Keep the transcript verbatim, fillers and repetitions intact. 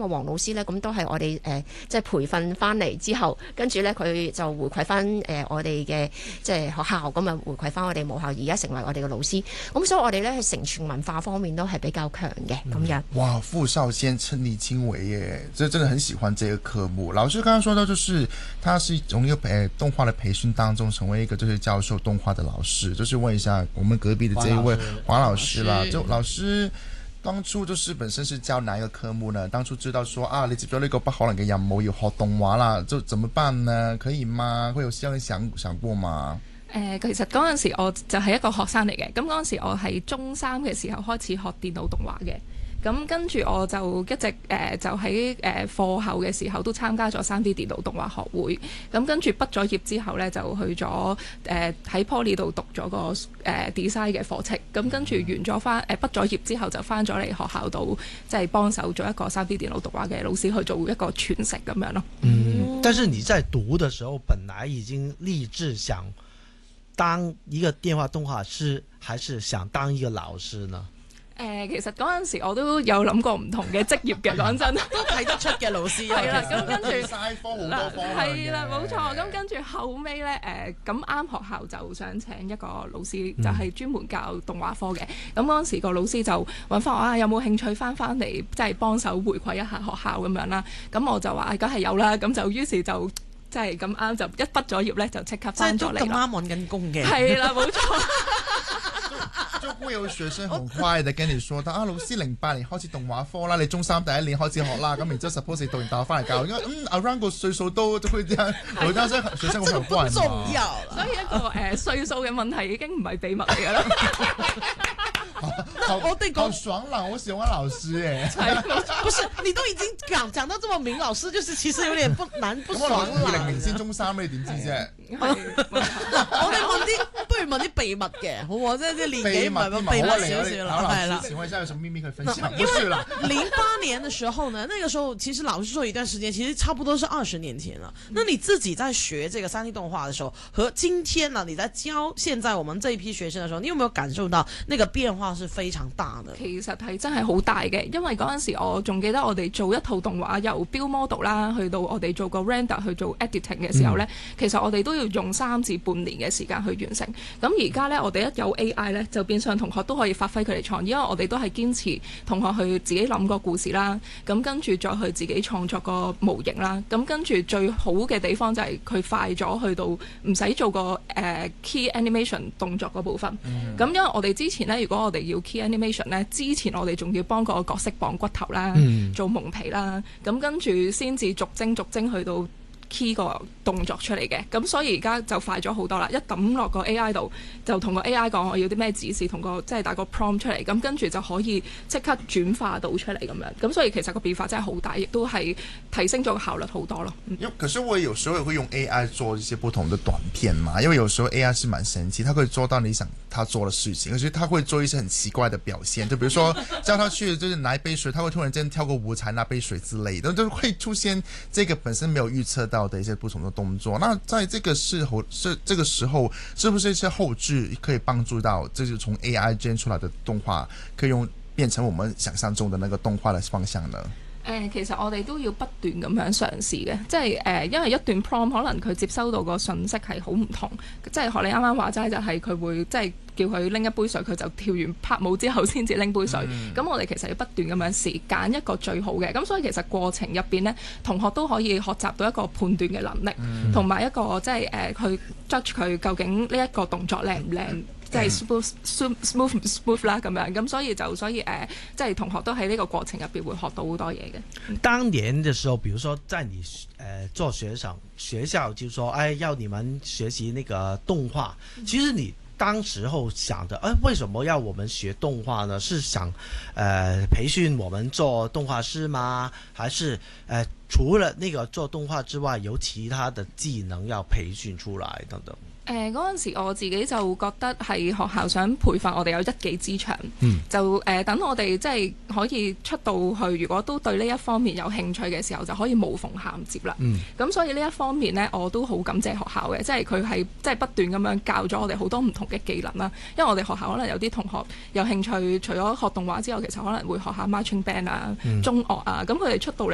個黃老師咧，咁都係我哋誒即係培訓翻嚟之後，跟住咧佢就回饋翻誒我哋嘅即係學校，咁啊回饋翻我哋母校，而家成為我哋嘅老師。咁所以我哋咧係承傳文化方面都係比較強嘅咁、嗯、樣。 哇，傅少先親力親為耶，這真的很喜歡這個科目。老師剛剛說到，就是他是從一個誒動畫的培訓當中成為一個就是教授動畫的老師。就是問一下我們隔壁的這一位黃老師啦，就老師當初就是本身是教哪一個科目呢？當初知道說啊，你接咗呢個不可能嘅任務要學動畫啦，就怎麼辦呢？可以嗎？會有這樣想想過嗎？ 誒、呃，其實嗰陣時我就係一個學生嚟嘅，咁嗰陣時我係中三嘅時候開始學電腦動畫嘅。咁跟住我就一直誒、呃、就喺誒課後嘅時候都參加咗 三 D 電腦動畫學會。咁跟住畢咗業之後呢，就去咗誒喺 Poly 度讀咗個誒、呃、design 嘅課程。咁跟住完咗翻誒畢咗業之後就翻咗嚟學校度，即係幫手做一個 三 D 電腦動畫嘅老師去做一個傳承咁樣咯。 嗯，但是你在讀嘅時候，本來已經立志想當一個電話動畫師，還是想當一個老師呢？ 誒、呃，其實嗰陣時我都有諗過唔同嘅職業嘅，講真都睇得出嘅老師。 係啦，咁跟住嘥科好多科係啦，冇錯。咁跟住後尾咧，誒咁啱學校就想請一個老師，嗯、就係、是、專門教動畫科嘅。咁嗰陣時個老師就揾翻我啊，有冇興趣翻翻嚟，即係幫手回饋一下學校咁樣啦。咁我就話梗係有啦。咁就於是就即係咁啱就一畢咗業咧，就即刻翻咗嚟。 咁啱揾緊工嘅。 係啦，冇錯。 就會有學生很快地跟你說，但啊老師零八年開始動畫科啦，你中三第一年開始學啦，咁然之後 suppose 讀完大學翻嚟教，因為嗯 around 個歲數都都會這樣，有啲學學生會有關係嘛。 所以一個誒歲數嘅問題已經唔係秘密嚟㗎啦。 好，我哋好爽朗，我喜歡老師誒。 不是，你都已經講講到這麼明，老師就是其實有點不難不爽啦。 二零年先中三，你點知啫？ 我哋問啲，不如問啲秘密嘅，好唔好？即係啲年紀唔係咁秘密少少啦，係啦。請問一下有什麼秘密可以分享？ 因為零八年的時候呢，那個時候其實老實說一段時間，其實差不多是二十年前了。那你自己在學這個三 D 動畫的時候，和今天呢，你在教現在我們這一批學生的時候，你有沒有感受到那個變化是非常大的？ 其實係真係好大嘅，因為嗰陣時我仲記得我哋做一套動畫由 build model 啦，去到我哋做個 render 去做 editing 嘅時候呢、嗯，其實我哋都要用三至半年嘅時間去完成。咁而家呢，我哋一有 A I 呢，就變相同學都可以發揮佢哋創意，因為我哋都係堅持同學去自己諗個故事啦，咁跟住再去自己創作個模型啦，咁跟住最好嘅地方就係佢快咗去到唔使做個誒、呃、key animation 動作嗰部分。咁、嗯、因為我哋之前呢，如果我哋要 key animation 呢，之前我哋仲要幫個角色綁骨頭啦、嗯，做蒙皮啦，咁跟住先至逐幀逐幀去到 key 個動作出嚟嘅，咁所以而家就快咗好多啦！一抌落個 A I 度，就同個 A I 講我要啲咩指示，同個即係打個 prompt 出嚟，咁跟住就可以即刻轉化到出嚟咁樣。咁所以其實個變化真係好大，亦都係提升咗個效率好多咯。 因為可是我有時候也會用 A I 做一些不同的短片嘛，因為有時候 A I 是蠻神奇，它可以做到你想它做的事情，而且它會做一些很奇怪的表現，就比如說叫它去就是拿一杯水，它會突然間跳個舞才拿杯水之類的，都會出現這個本身沒有預測到的一些不同的動作。那在這個時候，是這個時候，是不是一些後製可以幫助到，就是從 A I gen 出來的動畫，可以用變成我們想象中的那個動畫的方向呢？ 誒、呃，其實我哋都要不斷咁樣嘗試嘅，即係誒、呃，因為一段 prompt 可能佢接收到個信息係好唔同，即係學你啱啱話齋，就係佢會即係叫佢拎一杯水，佢就跳完拍舞之後先至拎杯水。咁、嗯、我哋其實要不斷咁樣試，揀一個最好嘅。咁所以其實過程入邊呢，同學都可以學習到一個判斷嘅能力，同、嗯、埋一個即係誒、呃、去 judge 佢究竟呢一個動作靚唔靚。即係 smooth smooth smooth 啦咁樣，咁所以就所以誒、呃，即係同學都喺呢個過程入邊會學到好多嘢嘅。 當年嘅時候，比如說在你誒、呃、做學生學校，就說誒、哎、要你們學習那個動畫，其實你當時候想的，誒、哎、為什麼要我們學動畫呢？是想誒、呃、培訓我們做動畫師嗎？還是誒、呃、除了那個做動畫之外，有其他的技能要培訓出來等等？ 誒嗰陣時我自己就覺得係學校想培訓我哋有一技之長， 嗯、 就誒、呃、等我哋即係可以出到去，如果都對呢一方面有興趣嘅時候，就可以無縫銜接啦。咁、嗯、所以呢一方面呢，我都好感謝學校嘅，即係佢係即係不斷咁樣教咗我哋好多唔同嘅技能啦。因為我哋學校可能有啲同學有興趣，除咗學動畫之後，其實可能會學下 marching band 啊、嗯、中樂啊，咁佢哋出到嚟